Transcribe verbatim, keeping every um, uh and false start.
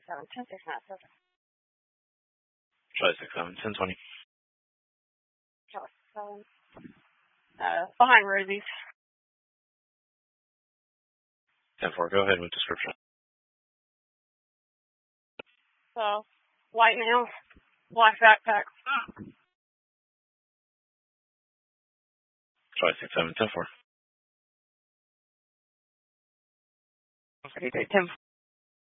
seven, ten six nine seven. Charlie six seven, ten twenty. Charlie six seven. Uh, behind Rosie's. ten four, go ahead with description. So, white male, black backpack. Charlie six seven, ten four. ten